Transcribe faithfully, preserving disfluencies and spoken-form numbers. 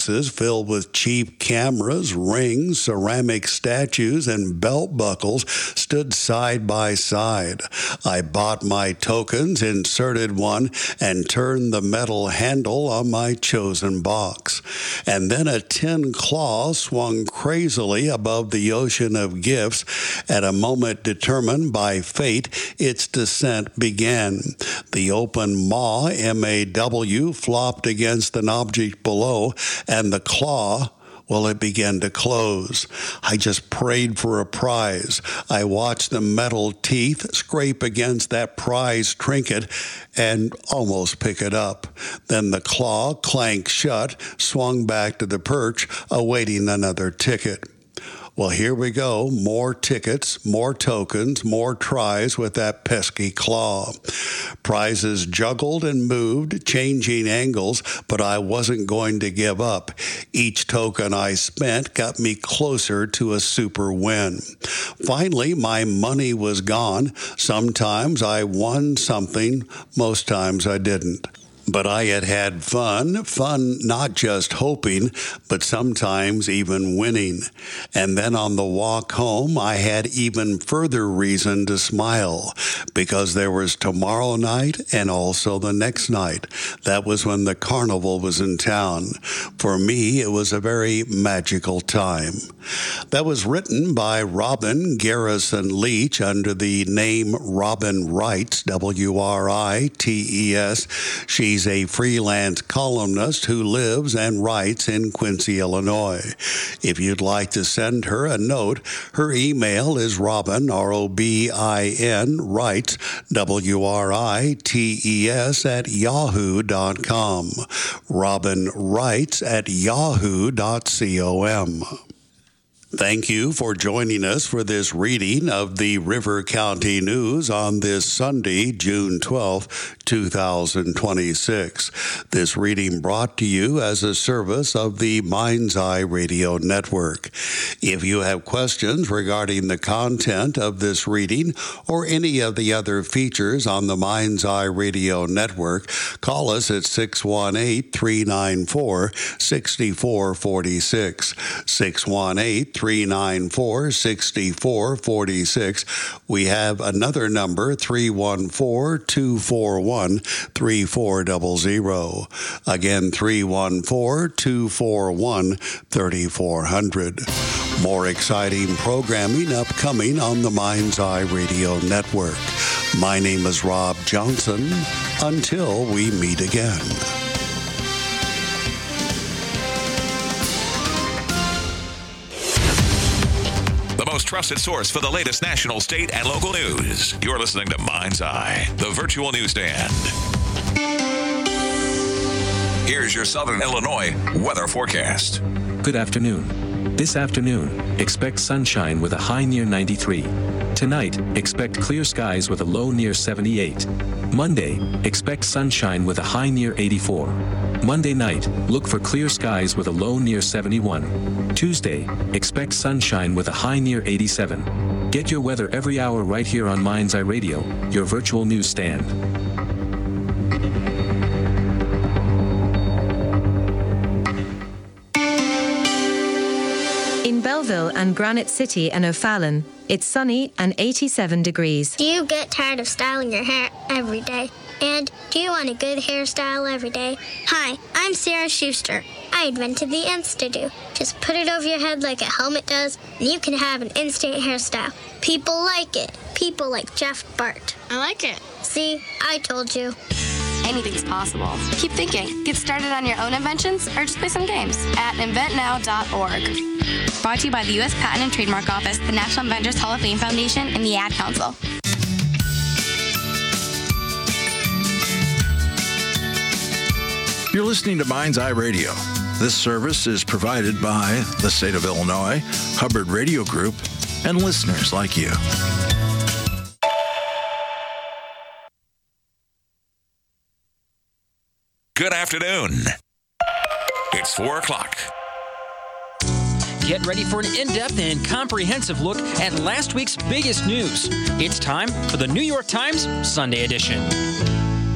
boxes filled with cheap cameras, rings, ceramic statues, and belt buckles stood side by side. I bought my tokens, inserted one, and turned the metal handle on my chosen box. And then a tin claw swung crazily above the ocean of gifts. At a moment determined by fate, its descent began. The open maw, M A W, flopped against an object below, and the claw, well, it began to close. I just prayed for a prize. I watched the metal teeth scrape against that prize trinket and almost pick it up. Then the claw clanked shut, swung back to the perch, awaiting another ticket. Well, here we go. More tickets, more tokens, more tries with that pesky claw. Prizes juggled and moved, changing angles, but I wasn't going to give up. Each token I spent got me closer to a super win. Finally, my money was gone. Sometimes I won something, most times I didn't. But I had had fun, fun not just hoping, but sometimes even winning. And then on the walk home, I had even further reason to smile, because there was tomorrow night and also the next night. That was when the carnival was in town. For me, it was a very magical time. That was written by Robin Garrison Leach under the name Robin Writes, W R I T E S. She's a freelance columnist who lives and writes in Quincy, Illinois. If you'd like to send her a note, her email is Robin, R O B I N, Writes, W R I T E S, at yahoo dot com. Robin Writes at yahoo dot com. Thank you for joining us for this reading of the River County News on this Sunday, June twelfth, two thousand twenty-six. This reading brought to you as a service of the Mind's Eye Radio Network. If you have questions regarding the content of this reading or any of the other features on the Mind's Eye Radio Network, call us at six one eight, three nine four, six four four six, six one eight, three nine four, six four four six. We have another number, three one four, two four one, three four zero zero. Again, three one four, two four one, three four zero zero. More exciting programming upcoming on the Mind's Eye Radio Network. My name is Rob Johnson. Until we meet again. Most trusted source for the latest national, state, and local news. You're listening to Mind's Eye, the virtual newsstand. Here's your Southern Illinois weather forecast. Good afternoon. This afternoon, expect sunshine with a high near ninety-three. Tonight, expect clear skies with a low near seventy-eight. Monday, expect sunshine with a high near eighty-four. Monday night, look for clear skies with a low near seventy-one. Tuesday, expect sunshine with a high near eighty-seven. Get your weather every hour right here on Mind's Eye Radio, your virtual newsstand. In Belleville and Granite City and O'Fallon, it's sunny and eighty-seven degrees. Do you get tired of styling your hair every day? And do you want a good hairstyle every day? Hi, I'm Sarah Schuster. I invented the Insta-Do. Just put it over your head like a helmet does, and you can have an instant hairstyle. People like it. People like Jeff Bart. I like it. See, I told you. Anything's possible. Keep thinking. Get started on your own inventions or just play some games at invent now dot org. Brought to you by the U S Patent and Trademark Office, the National Inventors Hall of Fame Foundation, and the Ad Council. You're listening to Mind's Eye Radio. This service is provided by the state of Illinois, Hubbard Radio Group, and listeners like you. Good afternoon. It's four o'clock. Get ready for an in-depth and comprehensive look at last week's biggest news. It's time for the New York Times Sunday edition.